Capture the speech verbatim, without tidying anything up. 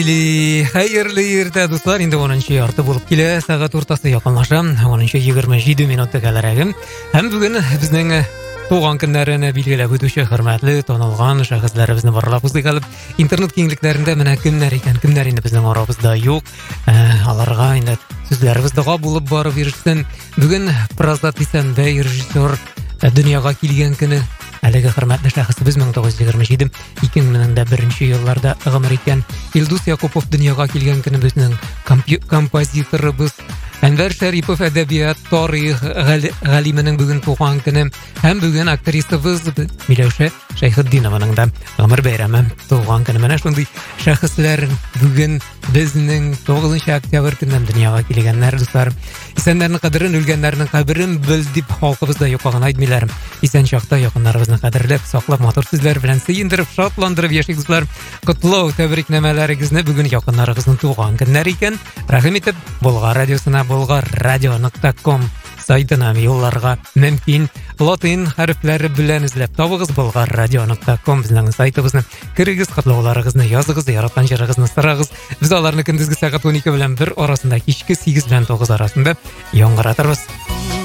Хайырлы ерте достар, енді оныншы ярты болып келе, сағат ортасы якынлаша, оныншы егерме жеті минутты кәлірәгім. Һәм бүгін біздің туған күндерін белгілеп өтуші хөрмәтле танылған шәхесләребезне барлап узды калып, интернет киңлекләрендә менә кемнәр икән, кемнәр инде безнең арабызда юк. Аларга инде сүзләребез дага булып барып йөрсен. Бүген Прозат исәндә режиссер дөньяга килгән көне. Әлеге хөрмәтле шәхесебез мең тугыз йөз егерме җиде ике мең беренче елларда гомер иткән Илдус Якупов дөньяга килгән көне безнең композиторыбыз Әнвәр Шәрипов әдәбият тарих галименең бүген туган көне һәм бүген актрисабыз Миләүшә Шәйхетдинованың да гомер бәйрәме туган көне. Менә шундый шәхесләр бүген безнең тугызынчы октябрь көннән дөньяга килгәннәр дуслар. Исәннәрнең кадерен, үлгәннәрнең каберен бел дип халкыбызда юклаган әйтмиләр. Исән чакта якыннарыбызны кадерләп, саклап, матур сүзләр белән сөендереп, шатландырып яшик дуслар. Котлау, тәбрикнәмәләрегезне бүген якыннарыгызның туган көннәре икән. Рәхим итеп, Болгар радиосына, болгар радио нокта ком сайтына юлларга мөмкин. Латин хәрефләре белән эзләп табыгыз болгар радио нокта ком безнең сайтыбызны. Кирегез, котлауларыгызны языгыз, яраткан җырыгызны сырагыз. Без аларны көндезге сәгать унике белән бер арасында, кичке сигез белән тугыз арасында яңгыратырбыз.